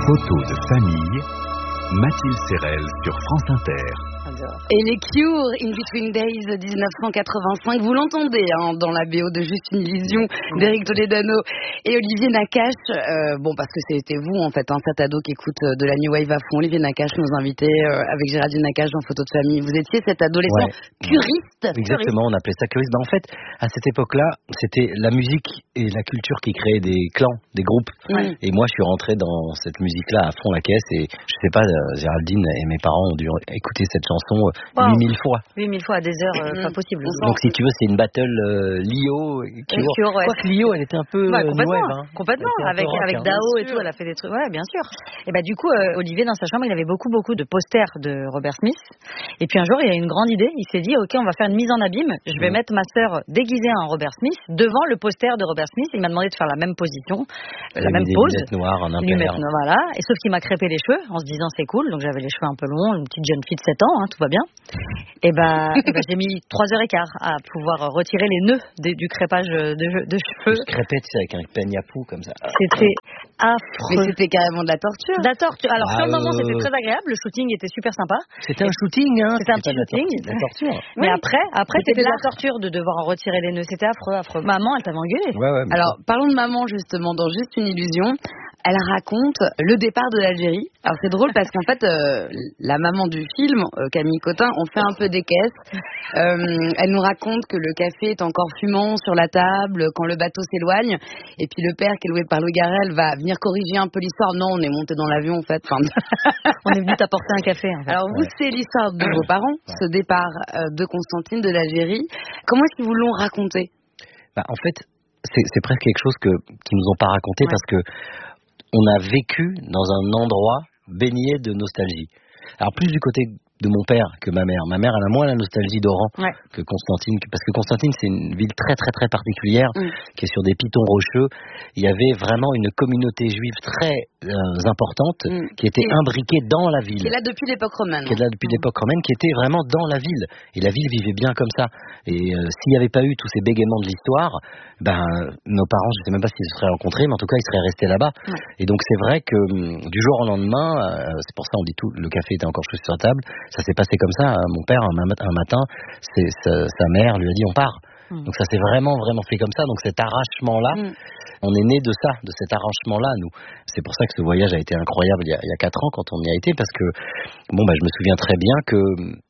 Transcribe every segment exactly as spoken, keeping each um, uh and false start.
Photos de famille, Mathilde Serrel sur France Inter. Et les Cure, In Between Days dix-neuf cent quatre-vingt-cinq, vous l'entendez hein, dans la B O de Juste une illusion d'Éric Toledano et Olivier Nakache. Euh, bon, parce que c'était vous en fait, un hein, cet ado qui écoute de la New Wave à fond. Olivier Nakache nous invitait euh, avec Géraldine Nakache dans Photos de famille. Vous étiez cet adolescent ouais. curiste. Exactement, on appelait ça curiste. Ben, en fait, à cette époque-là, c'était la musique et la culture qui créaient des clans, des groupes. Ouais. Et moi, je suis rentré dans cette musique-là à fond la caisse. Et je sais pas, euh, Géraldine et mes parents ont dû écouter cette chanson wow. huit mille fois. huit mille fois à des heures, euh, mmh. pas possible. Donc si tu veux, c'est une battle euh, Lio. Cure. Cure, ouais. Quoi que Lio, elle était un peu ouais, complètement, wave, hein. complètement. Avec rock, avec Dao et tout, elle a fait des trucs. Ouais, bien sûr. Et bah du coup, euh, Olivier dans sa chambre, il avait beaucoup beaucoup de posters de Robert Smith. Et puis un jour, il a eu une grande idée. Il s'est dit, ok, on va faire une mise en abîme. Je vais mmh. mettre ma sœur déguisée en Robert Smith devant le poster de Robert Smith. Il m'a demandé de faire la même position, la même des pose. Lunettes noires, un lunettes noires, voilà. Et sauf qu'il m'a crêpé les cheveux en se disant c'est cool. Donc j'avais les cheveux un peu longs, une petite jeune fille de sept ans, hein, tout va bien. Et bah, et bah j'ai mis trois heures et quart à pouvoir retirer les nœuds de, du crépage de, de cheveux. Je crêpais, tu sais, avec un peigne à poux comme ça. C'était affreux. Mais c'était carrément de la torture. De la torture. Alors ah, sur le moment, euh... c'était très agréable. Le shooting était super sympa. C'était un shooting, hein. C'était un petit shooting. De la torture. Mais oui. après, après c'était de la torture de devoir en retirer les nœuds. C'était affreux, affreux. Maman, elle t'avait engueulé. Ouais, ouais. Alors, parlons de maman justement dans Juste une illusion. Elle raconte le départ de l'Algérie. Alors c'est drôle parce qu'en fait, euh, la maman du film, euh, Camille Cotin, on fait un peu des caisses. Euh, elle nous raconte que le café est encore fumant sur la table quand le bateau s'éloigne. Et puis le père, qui est loué par Louis Garrel, va venir corriger un peu l'histoire. Non, on est monté dans l'avion en fait. Enfin, on est venu t'apporter un café. En fait. Alors vous, ouais. c'est l'histoire de vos parents, ouais. ce départ euh, de Constantine de l'Algérie. Comment est-ce qu'ils vous l'ont raconté ? Bah, en fait, c'est, c'est presque quelque chose que, qu'ils nous ont pas raconté ouais. parce que on a vécu dans un endroit baigné de nostalgie. Alors plus du côté de mon père que ma mère. Ma mère, elle a moins la nostalgie d'Oran ouais. que Constantine, parce que Constantine, c'est une ville très très très particulière, mm. qui est sur des pitons rocheux. Il y avait vraiment une communauté juive très euh, importante, mm. qui était et imbriquée dans la ville. Qui est là depuis l'époque romaine. Qui est là depuis mm. l'époque romaine, qui était vraiment dans la ville. Et la ville vivait bien comme ça. Et euh, s'il n'y avait pas eu tous ces bégaiements de l'histoire, ben, nos parents, je ne sais même pas s'ils se seraient rencontrés, mais en tout cas, ils seraient restés là-bas. Ouais. Et donc, c'est vrai que du jour au lendemain, euh, c'est pour ça on dit tout, le café était encore chaud sur la table. Ça s'est passé comme ça. Mon père, un, un matin, c'est, sa, sa mère lui a dit on part. Mmh. Donc ça s'est vraiment, vraiment fait comme ça. Donc cet arrachement-là, mmh. on est né de ça, de cet arrachement-là, nous. C'est pour ça que ce voyage a été incroyable il y a, il y a quatre ans quand on y a été, parce que, bon, bah, je me souviens très bien que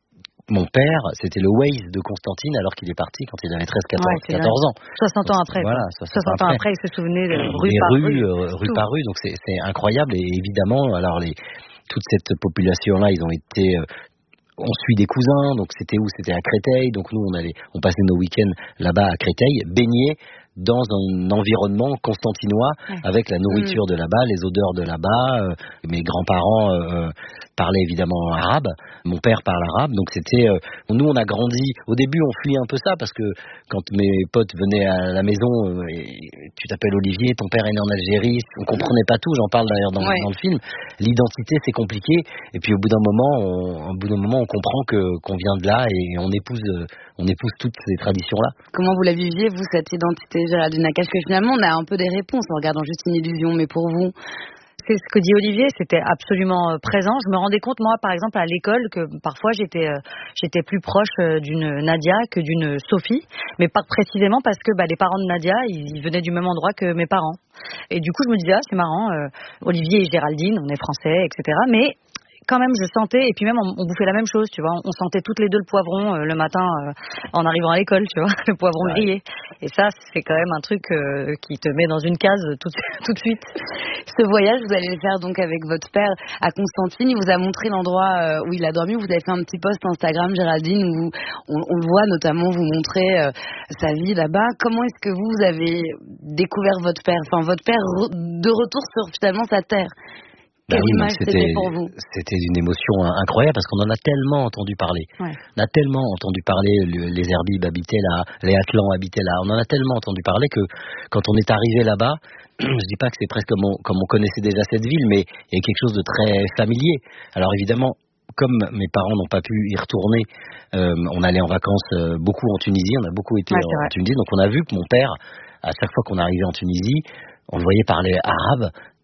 mon père, c'était le Waze de Constantine alors qu'il est parti quand il avait treize quatorze ans. soixante ans après. Voilà, soixante, soixante ans après, il se souvenait de rue les par rues, rue. Euh, rue par rue, donc c'est, c'est incroyable. Et évidemment, alors les, toute cette population-là, ils ont été... Euh, on suit des cousins, donc c'était où ? C'était à Créteil, donc nous on allait, on passait nos week-ends là-bas à Créteil, baignés dans un environnement constantinois, ouais. avec la nourriture mmh. de là-bas, les odeurs de là-bas. Euh, mes grands-parents euh, parlaient évidemment arabe, mon père parle arabe, donc c'était, euh, nous on a grandi, au début on fuyait un peu ça, parce que quand mes potes venaient à la maison, euh, et tu t'appelles Olivier, ton père est né en Algérie, on comprenait pas tout, j'en parle d'ailleurs dans, ouais. dans le film, l'identité c'est compliqué, et puis au bout d'un moment, on, au bout d'un moment on comprend que, qu'on vient de là, et on épouse, euh, on épouse toutes ces traditions-là. Comment vous la viviez, vous, cette identité, Géraldine Nakache, que finalement on a un peu des réponses en regardant Juste une illusion, mais pour vous? C'est ce que dit Olivier, c'était absolument présent. Je me rendais compte, moi, par exemple, à l'école, que parfois j'étais, euh, j'étais plus proche d'une Nadia que d'une Sophie, mais pas précisément parce que bah, les parents de Nadia, ils venaient du même endroit que mes parents. Et du coup, je me disais, ah, c'est marrant, euh, Olivier et Géraldine, on est français, et cetera. Mais quand même, je sentais, et puis même, on, on bouffait la même chose, tu vois. On sentait toutes les deux le poivron euh, le matin euh, en arrivant à l'école, tu vois, le poivron ouais. grillé. Et ça, c'est quand même un truc euh, qui te met dans une case tout, tout de suite. Ce voyage, vous allez le faire donc avec votre père à Constantine. Il vous a montré l'endroit euh, où il a dormi. Vous avez fait un petit post Instagram, Géraldine, où on, on le voit notamment vous montrer euh, sa vie là-bas. Comment est-ce que vous, vous avez découvert votre père, enfin votre père re- de retour sur finalement sa terre? Bah Quelle oui, image c'était, c'était pour vous? C'était une émotion incroyable parce qu'on en a tellement entendu parler. Ouais. On a tellement entendu parler, le, les Herbibes habitaient là, les Atlans habitaient là. On en a tellement entendu parler que quand on est arrivé là-bas, je dis pas que c'est presque comme on, comme on connaissait déjà cette ville, mais il y a quelque chose de très familier. Alors évidemment, comme mes parents n'ont pas pu y retourner, euh, on allait en vacances euh, beaucoup en Tunisie, on a beaucoup été ouais, en, en Tunisie, donc on a vu que mon père, à chaque fois qu'on arrivait en Tunisie, on le voyait parler arabe.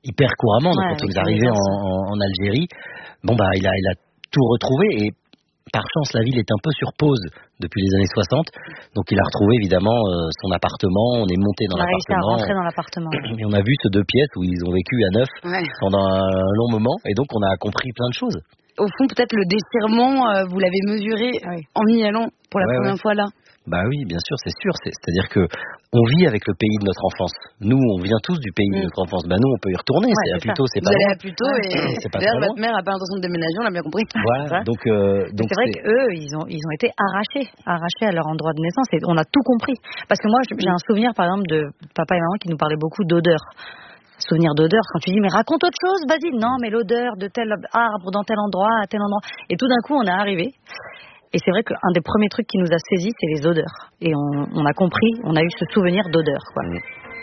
hyper couramment. Donc Ouais, quand il est arrivé en, en, en Algérie, bon bah il a, il a tout retrouvé et par chance la ville est un peu sur pause depuis les années soixante. Donc il a retrouvé évidemment euh, son appartement. On est monté dans on a réussi à l'appartement. rentrer dans l'appartement. Et on a vu ces deux pièces où ils ont vécu à neuf Ouais. pendant un long moment. Et donc on a compris plein de choses. Au fond, peut-être le déchirement, euh, vous l'avez mesuré Oui. en y allant pour la Ouais, première ouais. fois là. Bah oui, bien sûr, c'est sûr. C'est, c'est-à-dire que on vit avec le pays de notre enfance. Nous, on vient tous du pays Mm. de notre enfance. Bah nous, on peut y retourner. Ouais, c'est à c'est Puteaux, c'est Vous pas allez loin. à Puteaux et C'est pas d'ailleurs très votre mère a pas l'intention de déménager, on l'a bien compris. Voilà. Donc, euh, donc c'est vrai c'est- qu'eux, ils ont, ils ont été arrachés, arrachés à leur endroit de naissance et on a tout compris. Parce que moi, j'ai un souvenir, par exemple, de papa et maman qui nous parlaient beaucoup d'odeur. Souvenir d'odeur, quand tu dis, mais raconte autre chose, vas-y. Non, mais l'odeur de tel arbre dans tel endroit, à tel endroit. Et tout d'un coup, on est arrivé. Et c'est vrai qu'un des premiers trucs qui nous a saisis, c'est les odeurs. Et on, on a compris, on a eu ce souvenir d'odeur, quoi. Mm.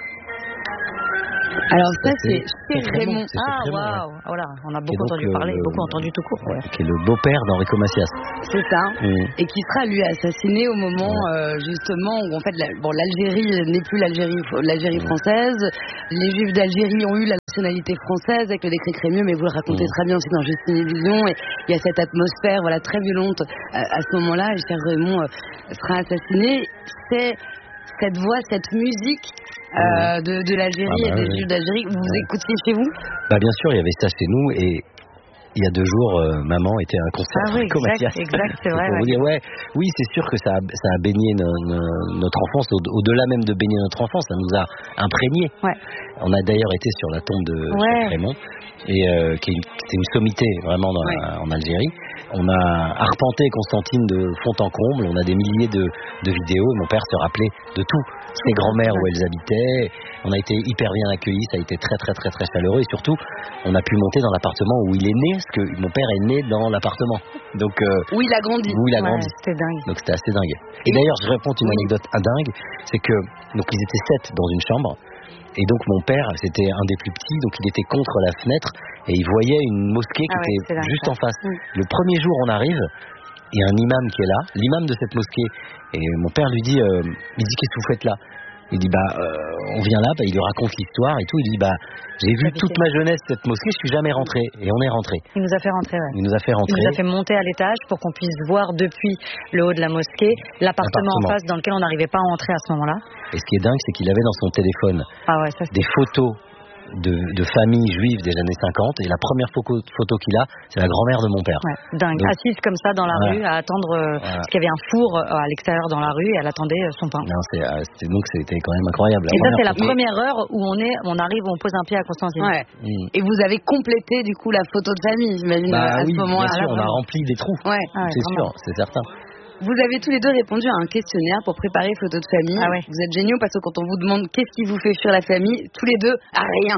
Alors ça, c'est c'est chez Raymond, Raymond. c'est Ah, chez Raymond, waouh. Voilà, on a Qui est beaucoup donc entendu le- parler, le- beaucoup entendu tout court. Ouais. qui est le beau-père d'Enrico Macias. C'est ça. Mm. Et qui sera lui assassiné au moment euh, justement où en fait la- bon l'Algérie n'est plus l'Algérie l'Algérie Mm. française. Les Juifs d'Algérie ont eu la nationalité française avec le décret Crémieux, mais vous le racontez Mm. très bien aussi dans Juste une illusion. Et il y a cette atmosphère voilà très violente euh, à ce moment-là. Et cher Raymond euh, sera assassiné. C'est cette voix, cette musique euh, de, de l'Algérie Ah bah et des oui. Juifs d'Algérie. Vous Ouais. écoutiez chez vous? Bah bien sûr, il y avait ça chez nous et il y a deux jours, euh, maman était à un concert Ah oui, d'Enrico exact, Macias. exact, c'est Donc, vrai, pour vous ouais. dire, ouais, oui, c'est sûr que ça a, ça a baigné no- no- notre enfance, au- au-delà même de baigner notre enfance, ça nous a imprégné. Ouais. On a d'ailleurs été sur la tombe de Ouais. Cheikh Raymond, et euh, qui est une, c'était une sommité vraiment dans la- en Algérie. On a arpenté Constantine de fond en comble, on a des milliers de, de vidéos, et mon père se rappelait de tout, ses grands-mères où elles habitaient. On a été hyper bien accueillis, ça a été très très très très chaleureux, et surtout, on a pu monter dans l'appartement où il est né, parce que mon père est né dans l'appartement. Donc, euh, Oui, il a grandi. où il a Ouais, grandi. c'était dingue. Donc c'était assez dingue. Et d'ailleurs, je raconte une Oui. anecdote à dingue, c'est que donc ils étaient sept dans une chambre, et donc mon père, c'était un des plus petits, donc il était contre la fenêtre et il voyait une mosquée qui Ah ouais, c'est était dingue, juste ça. en face. Mm. Le premier jour, on arrive, il y a un imam qui est là, l'imam de cette mosquée, et mon père lui dit, euh, il dit qu'est-ce que vous faites là? Il dit bah euh, on vient là, bah, il lui raconte l'histoire et tout. Il dit bah j'ai vu Habité. toute ma jeunesse cette mosquée, je suis jamais rentré, et on est rentré. Il nous a fait rentrer, ouais. Il nous a fait Il rentrer. nous a fait monter à l'étage pour qu'on puisse voir depuis le haut de la mosquée l'appartement en L'appartement. face dans lequel on n'arrivait pas à entrer à ce moment-là. Et ce qui est dingue, c'est qu'il avait dans son téléphone Ah ouais, ça des photos de, de familles juives des années cinquante, et la première photo, photo qu'il a, c'est la grand-mère de mon père. ouais, dingue. Donc- Assise comme ça dans la Voilà. rue à attendre, euh, Voilà. parce qu'il y avait un four euh, à l'extérieur dans la rue et elle attendait euh, son pain. Non, c'est, euh, c'était, donc c'était quand même incroyable. Et ça, c'est la première première heure où on est, on arrive, on pose un pied à Constantine. Ouais. photo. Mm. Et vous avez complété du coup la photo de famille, j'imagine, Bah à oui, ce moment-là. bien sûr, on a vraiment. rempli des trous. Ouais. Ah ouais, c'est vraiment. sûr, c'est certain. Vous avez tous les deux répondu à un questionnaire pour préparer photo de famille. Ah ouais. Vous êtes géniaux parce que quand on vous demande qu'est-ce qui vous fait fuir la famille, tous les deux, ah, rien.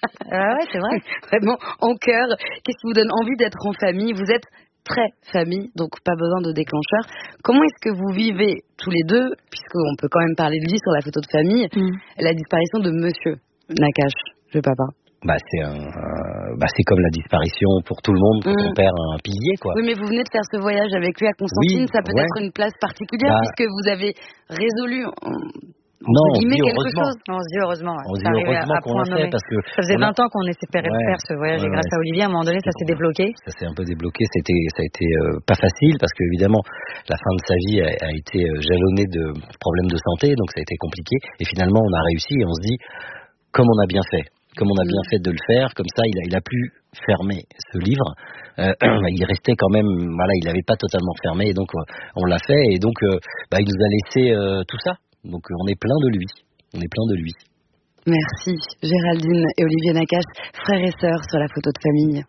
Ah ouais, c'est vrai. Vraiment en cœur. Qu'est-ce qui vous donne envie d'être en famille? Vous êtes très famille, donc pas besoin de déclencheur. Comment est-ce que vous vivez tous les deux, puisqu'on peut quand même parler de lui sur la photo de famille, Mm. la disparition de Monsieur Nakache, le papa? Bah c'est un, euh, bah c'est comme la disparition pour tout le monde quand Mm. on perd un pilier, quoi. Oui, mais vous venez de faire ce voyage avec lui à Constantine, Oui, ça peut ouais. être une place particulière Bah, puisque vous avez résolu, en- Non, entre on guillemets, dit quelque heureusement. chose. On se dit heureusement. Ouais. On dit C'est arrivé heureusement à qu'on point l'a fait nommé. parce que Ça faisait on a- vingt ans qu'on espérait Ouais. faire ce voyage Ouais, et grâce ouais. à Olivier, à un moment donné, ça s'est débloqué. Ça s'est un peu débloqué, c'était, ça a été euh, pas facile parce que évidemment la fin de sa vie a, a été euh, jalonnée de problèmes de santé, donc ça a été compliqué. Et finalement, on a réussi et on se dit, comme on a bien fait, comme on a bien fait de le faire, comme ça, il a, il a pu fermer ce livre. Euh, il restait quand même, voilà, il n'avait pas totalement fermé, et donc euh, on l'a fait, et donc euh, bah, il nous a laissé euh, tout ça. Donc euh, on est plein de lui, on est plein de lui. Merci Géraldine et Olivier Nakache, frères et sœurs sur la photo de famille.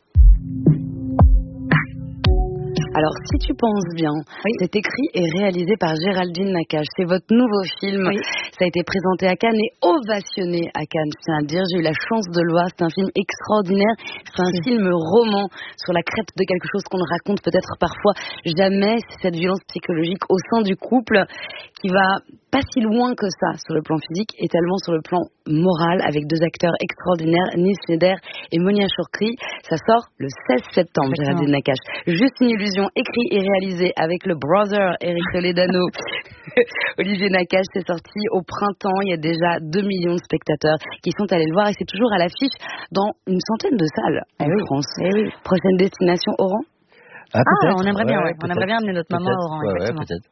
Alors, si tu penses bien, c'est écrit et réalisé par Géraldine Nakache. C'est votre nouveau film. Oui. Ça a été présenté à Cannes et ovationné à Cannes. Je tiens à le dire, j'ai eu la chance de le voir. C'est un film extraordinaire. C'est un film roman sur la crête de quelque chose qu'on ne raconte peut-être parfois jamais. C'est cette violence psychologique au sein du couple qui va pas si loin que ça sur le plan physique et tellement sur le plan moral avec deux acteurs extraordinaires, Nils Schneider et Monia Chokri. Ça sort le seize septembre, Géraldine Nakache. Juste une illusion, écrit et réalisé avec le brother Eric Toledano. Olivier Nakache, c'est sorti au printemps. Il y a déjà deux millions de spectateurs qui sont allés le voir et c'est toujours à l'affiche dans une centaine de salles en oui. France. Eh oui. Prochaine destination, Oran? Ah, ah on aimerait bien, ouais, ouais. On aimerait bien amener notre maman à Oran, ouais, exactement. Ouais, peut-être.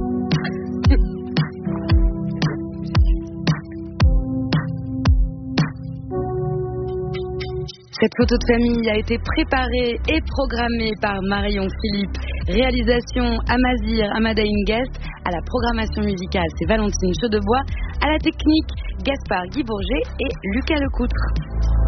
Cette photo de famille a été préparée et programmée par Marion Philippe. Réalisation Amazir Amadaïn Guest. À la programmation musicale, c'est Valentine Chaudebois. À la technique, Gaspard Guy Bourget et Lucas Lecoutre.